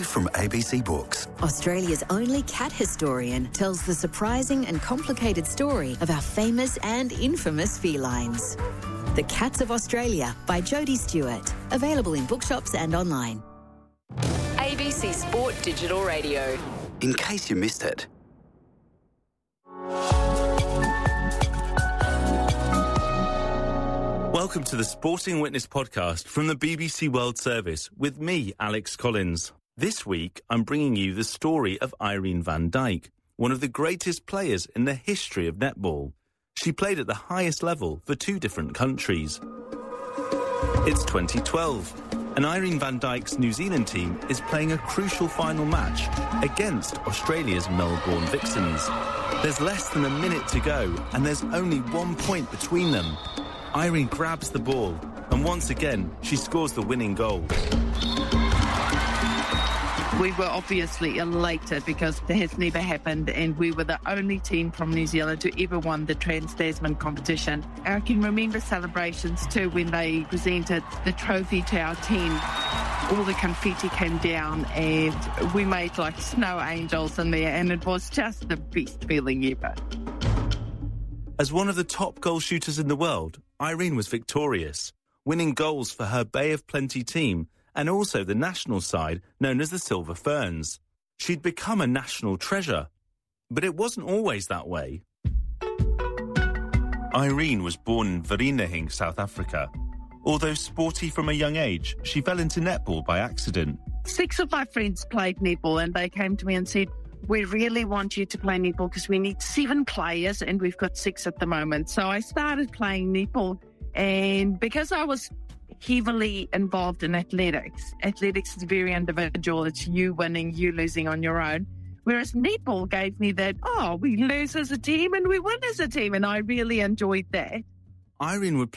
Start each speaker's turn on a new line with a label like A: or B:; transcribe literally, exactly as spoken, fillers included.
A: from A B C Books.
B: Australia's only cat historian tells the surprising and complicated story of our famous and infamous felines. The Cats of Australia by Jodie Stewart. Available in bookshops and online.
C: A B C Sport Digital Radio.
A: In case you missed it.
D: Welcome to the Sporting Witness podcast from the B B C World Service with me, Alex Collins. This week, I'm bringing you the story of Irene van Dijk, one of the greatest players in the history of netball. She played at the highest level for two different countries. It's twenty twelve, and Irene van Dijk's New Zealand team is playing a crucial final match against Australia's Melbourne Vixens. There's less than a minute to go, and there's only one point between them. Irene grabs the ball, and once again, she scores the winning goal.
E: We were obviously elated because it has never happened, and we were the only team from New Zealand to ever won the Trans-Tasman competition. I can remember celebrations too when they presented the trophy to our team. All the confetti came down and we made like snow angels in there, and it was just the best feeling ever.
D: As one of the top goal shooters in the world, Irene was victorious, winning goals for her Bay of Plenty team and also the national side known as the Silver Ferns. She'd become a national treasure, but it wasn't always that way. Irene was born in Vereeniging, South Africa. Although sporty from a young age, she fell into netball by accident.
E: Six of my friends played netball and they came to me and said, we really want you to play netball because we need seven players and we've got six at the moment. So I started playing netball, and because I was heavily involved in athletics, athletics is very individual. It's you winning, you losing on your own. Whereas netball gave me that, oh, we lose as a team and we win as a team. And I really enjoyed that.
D: Irene would